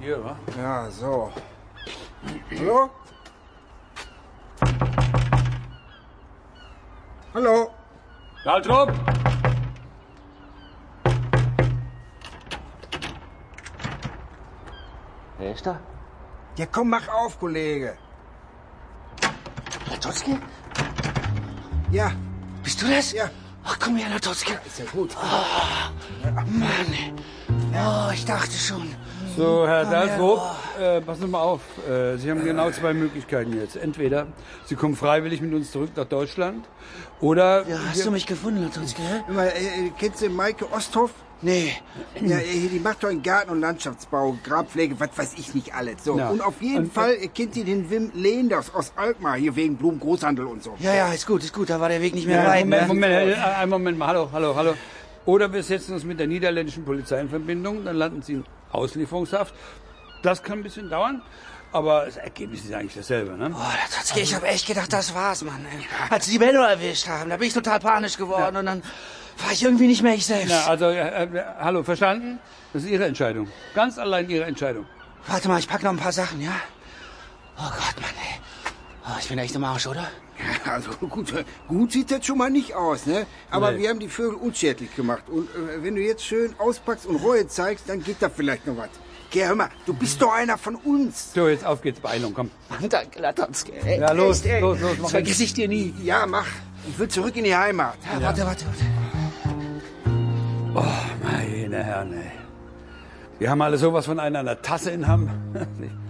Hier, wa? Ja, so. Hallo? Hallo? Daltrup! Wer ist da? Ja, komm, mach auf, Kollege. Latotski? Ja. Bist du das? Ja. Ach, komm her, Latotski. Ist ja gut. Mann. Oh, ich dachte schon. So, Herr Daltrup, passen Sie mal auf. Sie haben genau zwei Möglichkeiten jetzt. Entweder Sie kommen freiwillig mit uns zurück nach Deutschland oder... Ja, hast du mich gefunden, Latotski? Mal, kennst du Maike Osthoff? Nee. Ja, die macht doch einen Garten- und Landschaftsbau, Grabpflege, was weiß ich nicht alles. So. Ja. Und auf jeden Fall kennt ihr den Wim Leenders aus Alkmaar, hier wegen Blumengroßhandel und so. Ja, ist gut. Da war der Weg nicht mehr Ja, weit. einen Moment mal. Hallo. Oder wir setzen uns mit der niederländischen Polizei in Verbindung, dann landen Sie in Auslieferungshaft. Das kann ein bisschen dauern, aber das Ergebnis ist eigentlich dasselbe, ne? Oh, Latotski, ich habe echt gedacht, das war's, Mann. Als sie die Bello erwischt haben, da bin ich total panisch geworden und dann war ich irgendwie nicht mehr ich selbst. Na, also, hallo, verstanden? Das ist Ihre Entscheidung. Ganz allein Ihre Entscheidung. Warte mal, ich pack noch ein paar Sachen, ja? Oh Gott, Mann, ey. Oh, ich bin echt im Arsch, oder? Ja, also gut sieht das schon mal nicht aus, ne? Aber Nee. wir haben die Vögel unschädlich gemacht. Und wenn du jetzt schön auspackst und Reue zeigst, dann geht da vielleicht noch was. Geh, hör mal, du bist doch einer von uns. So, jetzt auf geht's, Beeilung, komm. Mann, danke, Latotski. Ey, Ja, los, echt, ey. los, Das mach vergiss ich dir nie. Ja, mach. Ich will zurück in die Heimat. Ja, warte. Oh, meine Herren, ey. Wir haben alle sowas von einer Tasse in Hamm.